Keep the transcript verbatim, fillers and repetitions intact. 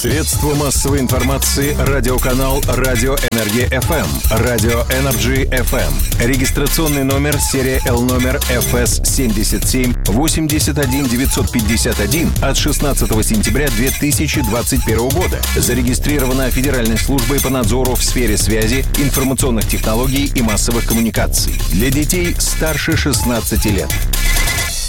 Средство массовой информации радиоканал Радио Энергия эф эм, Радио Энерджи эф эм. Регистрационный номер серия L номер эф эс семьдесят семь восемьдесят один девятьсот пятьдесят один от шестнадцатого сентября две тысячи двадцать первого года. Зарегистрирована Федеральной службой по надзору в сфере связи, информационных технологий и массовых коммуникаций. Для детей старше шестнадцати лет.